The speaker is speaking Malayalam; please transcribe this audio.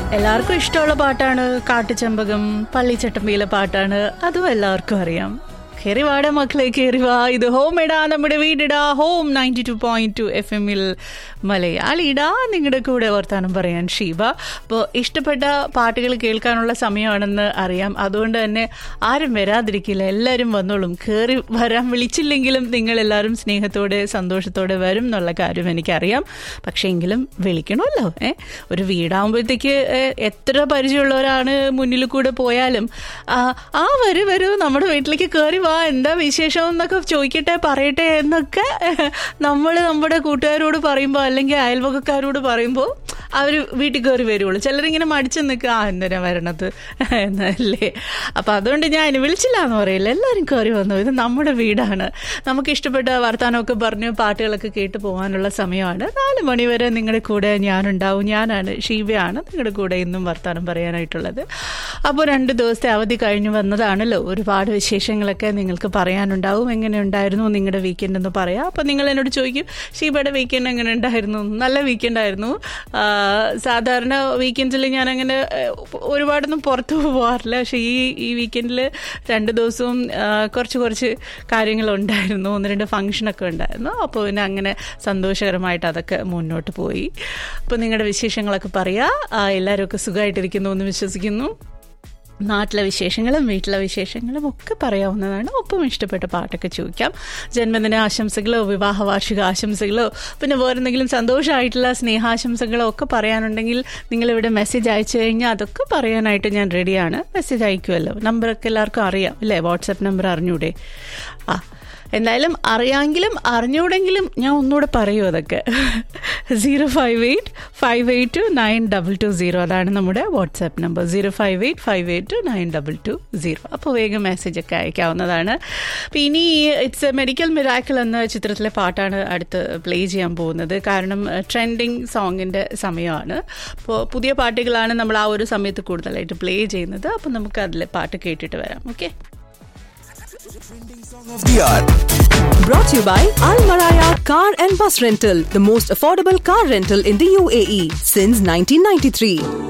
എല്ലാവർക്കും ഇഷ്ടമുള്ള പാട്ടാണ് കാട്ടുചെമ്പകം, പള്ളിച്ചട്ടമ്പിയിലെ പാട്ടാണ്, അതും എല്ലാവർക്കും അറിയാം. കേറിവാട മക്കളെ കേറിവാ, ഇത് ഹോം ഇടാ, നമ്മുടെ വീടിടാ, ഹോം 92.2 FM മലയാളിടാ, നിങ്ങളുടെ കൂടെ വർത്താനം പറയാൻ ഷീബ. അപ്പോൾ ഇഷ്ടപ്പെട്ട പാട്ടുകൾ കേൾക്കാനുള്ള സമയമാണെന്ന് അറിയാം, അതുകൊണ്ട് തന്നെ ആരും വരാതിരിക്കില്ല, എല്ലാവരും വന്നോളും. കയറി വരാൻ വിളിച്ചില്ലെങ്കിലും നിങ്ങളെല്ലാവരും സ്നേഹത്തോടെ സന്തോഷത്തോടെ വരും എന്നുള്ള കാര്യം എനിക്കറിയാം. പക്ഷേ എങ്കിലും വിളിക്കണമല്ലോ. ഒരു വീടാകുമ്പോഴത്തേക്ക് എത്ര പരിചയമുള്ളവരാണ് മുന്നിൽ കൂടെ പോയാലും വരൂ നമ്മുടെ വീട്ടിലേക്ക് കയറി വാ, എന്താ വിശേഷം എന്നൊക്കെ ചോദിക്കട്ടെ, പറയട്ടെ എന്നൊക്കെ നമ്മൾ നമ്മുടെ കൂട്ടുകാരോട് പറയുമ്പോൾ അല്ലെങ്കിൽ അയൽവക്കക്കാരോട് പറയുമ്പോൾ അവർ വീട്ടിൽ കയറി വരുള്ളൂ. ചിലരിങ്ങനെ മടിച്ച് നിൽക്കുക, എന്തിനാ വരണത് എന്നല്ലേ. അപ്പം അതുകൊണ്ട് ഞാൻ വിളിച്ചില്ല എന്ന് പറയില്ല, എല്ലാവരും കയറി വന്നു. ഇത് നമ്മുടെ വീടാണ്, നമുക്ക് ഇഷ്ടപ്പെട്ട വർത്താനമൊക്കെ പറഞ്ഞ് പാട്ടുകളൊക്കെ കേട്ട് പോകാനുള്ള സമയമാണ്. 4 മണിവരെ നിങ്ങളുടെ കൂടെ ഞാനുണ്ടാവും. ഞാനാണ് ഷീബയാണ് നിങ്ങളുടെ കൂടെ ഇന്നും വർത്താനം പറയാനായിട്ടുള്ളത്. അപ്പോൾ 2 ദിവസത്തെ അവധി കഴിഞ്ഞ് വന്നതാണല്ലോ, ഒരുപാട് വിശേഷങ്ങളൊക്കെ നിങ്ങൾക്ക് പറയാനുണ്ടാവും. എങ്ങനെ ഉണ്ടായിരുന്നു നിങ്ങളുടെ വീക്കെൻഡ് എന്ന് പറയാം. അപ്പോൾ നിങ്ങൾ എന്നോട് ചോദിക്കും, ഷീബയുടെ വീക്കെൻഡ് എങ്ങനെ ഉണ്ടായിരുന്നു? നല്ല വീക്കെൻഡായിരുന്നു. സാധാരണ വീക്കെൻഡിൽ ഞാനങ്ങനെ ഒരുപാടൊന്നും പുറത്തു പോകാറില്ല. പക്ഷേ ഈ വീക്കെൻഡിൽ 2 ദിവസവും കുറച്ച് കാര്യങ്ങളുണ്ടായിരുന്നു, 1-2 ഫംഗ്ഷനൊക്കെ ഉണ്ടായിരുന്നു. അപ്പോൾ പിന്നെ അങ്ങനെ സന്തോഷകരമായിട്ട് അതൊക്കെ മുന്നോട്ട് പോയി. അപ്പോൾ നിങ്ങളുടെ വിശേഷങ്ങളൊക്കെ പറയാം. എല്ലാവരും ഒക്കെ സുഖമായിട്ടിരിക്കുന്നു എന്ന് വിശ്വസിക്കുന്നു. നാട്ടിലെ വിശേഷങ്ങളും വീട്ടിലെ വിശേഷങ്ങളും ഒക്കെ പറയാവുന്നതാണ്. ഒപ്പം ഇഷ്ടപ്പെട്ട പാട്ടൊക്കെ ചോദിക്കാം. ജന്മദിന ആശംസകളോ വിവാഹ വാർഷിക ആശംസകളോ പിന്നെ വേറെന്തെങ്കിലും സന്തോഷമായിട്ടുള്ള സ്നേഹാശംസകളോ ഒക്കെ പറയാനുണ്ടെങ്കിൽ നിങ്ങളിവിടെ മെസ്സേജ് അയച്ചു കഴിഞ്ഞാൽ അതൊക്കെ പറയാനായിട്ട് ഞാൻ റെഡിയാണ്. മെസ്സേജ് അയക്കുമല്ലോ, നമ്പറൊക്കെ എല്ലാവർക്കും അറിയാം അല്ലേ? വാട്സാപ്പ് നമ്പർ അറിഞ്ഞൂടെ? എന്തായാലും അറിയാമെങ്കിലും അറിഞ്ഞൂടെങ്കിലും ഞാൻ ഒന്നുകൂടെ പറയൂ അതൊക്കെ. 058-582-9220 അതാണ് നമ്മുടെ വാട്സാപ്പ് നമ്പർ. 058-582-9220. അപ്പോൾ വേഗം മെസ്സേജൊക്കെ അയക്കാവുന്നതാണ്. അപ്പോൾ ഇനി ഇറ്റ്സ് എ മെഡിക്കൽ മിറാക്കിൾ എന്ന ചിത്രത്തിലെ പാട്ടാണ് അടുത്ത് പ്ലേ ചെയ്യാൻ പോകുന്നത്. കാരണം ട്രെൻഡിങ് സോങ്ങിൻ്റെ സമയമാണ്. അപ്പോൾ പുതിയ പാട്ടുകളാണ് നമ്മൾ ആ ഒരു സമയത്ത് കൂടുതലായിട്ട് പ്ലേ ചെയ്യുന്നത്. അപ്പോൾ നമുക്ക് അതിലെ പാട്ട് കേട്ടിട്ട് വരാം. Okay. Brought to you by Al Maraya Car and Bus Rental, the most affordable car rental in the UAE since 1993.